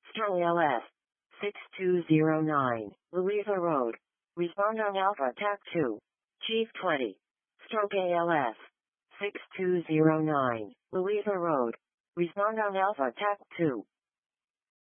Stroll LS 6209, Louisa Road. Respond on Alpha TAC 2. Chief 20. Stroke ALS 6209, Louisa Road. Respond on Alpha TAC 2.